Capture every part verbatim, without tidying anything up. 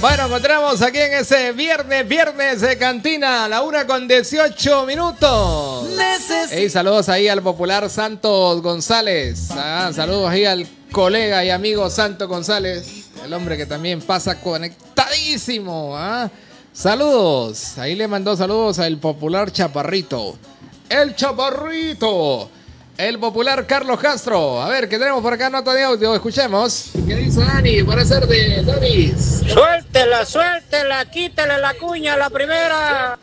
Bueno, encontramos aquí en ese viernes, viernes de cantina, a la una con dieciocho minutos. Hey, saludos ahí al popular Santos González. Ah, saludos ahí al colega y amigo Santos González, el hombre que también pasa conectadísimo. ¿Ah? Saludos. Ahí le mandó saludos al popular Chaparrito. El Chaparrito. El popular Carlos Castro. A ver, ¿qué tenemos por acá? Nota de audio, escuchemos. ¿Qué dice Dani? Buenas tardes, Dani. Suéltela, suéltela, quítale la cuña a la primera.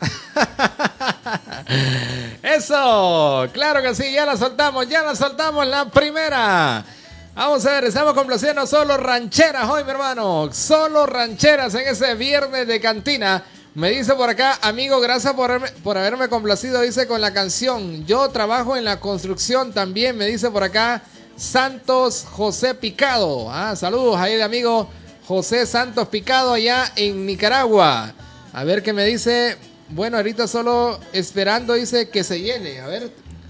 Eso, claro que sí, ya la soltamos, ya la soltamos la primera. Vamos a ver, estamos complaciendo solo rancheras hoy, mi hermano. Solo rancheras en ese viernes de cantina. Me dice por acá, amigo, gracias por haberme, por haberme complacido, dice, con la canción. Yo trabajo en la construcción también, me dice por acá Santos José Picado. Ah, saludos ahí el amigo José Santos Picado allá en Nicaragua. A ver qué me dice. Bueno, ahorita solo esperando, dice, que se llene. A ver.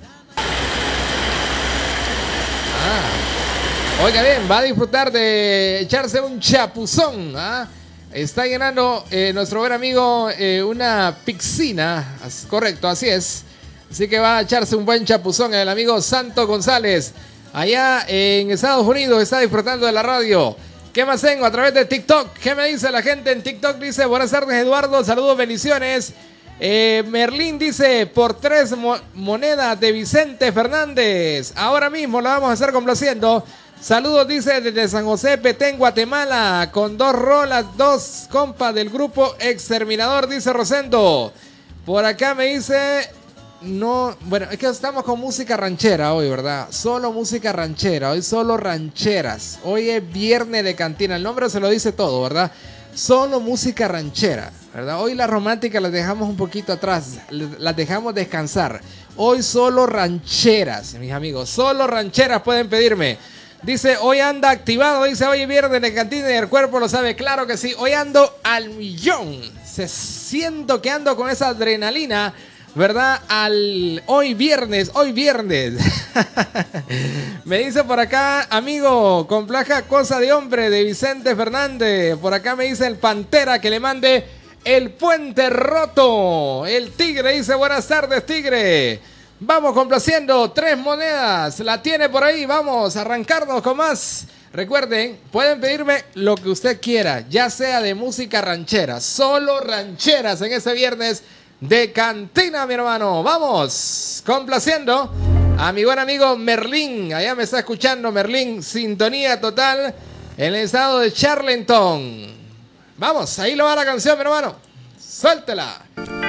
Ah. Oiga bien, va a disfrutar de echarse un chapuzón. ¿Ah? Está llenando eh, nuestro buen amigo eh, una piscina. Correcto, así es. Así que va a echarse un buen chapuzón el amigo Santo González. Allá en Estados Unidos está disfrutando de la radio. ¿Qué más tengo? A través de TikTok. ¿Qué me dice la gente en TikTok? Dice, buenas tardes, Eduardo. Saludos, bendiciones. Eh, Merlín dice, por tres mo monedas de Vicente Fernández. Ahora mismo la vamos a estar complaciendo. Saludos, dice, desde San José, Petén, Guatemala, con dos rolas, dos compas del grupo Exterminador, dice Rosendo. Por acá me dice, no, bueno, es que estamos con música ranchera hoy, ¿verdad? Solo música ranchera, hoy solo rancheras. Hoy es viernes de cantina, el nombre se lo dice todo, ¿verdad? Solo música ranchera, ¿verdad? Hoy las románticas las dejamos un poquito atrás, las dejamos descansar. Hoy solo rancheras, mis amigos, solo rancheras pueden pedirme. Dice, hoy anda activado, dice, hoy viernes de cantina y el cuerpo lo sabe, claro que sí, hoy ando al millón, se siento que ando con esa adrenalina, ¿verdad? Al hoy viernes, hoy viernes. Me dice por acá, amigo, con placa cosa de hombre de Vicente Fernández, por acá me dice el Pantera que le mande el puente roto, el Tigre dice, buenas tardes, Tigre. Vamos complaciendo, tres monedas, la tiene por ahí, vamos a arrancarnos con más. Recuerden, pueden pedirme lo que usted quiera, ya sea de música ranchera, solo rancheras en este viernes de cantina, mi hermano. Vamos complaciendo a mi buen amigo Merlín, allá me está escuchando Merlín, sintonía total en el estado de Charleston. Vamos, ahí lo va la canción, mi hermano, suéltela.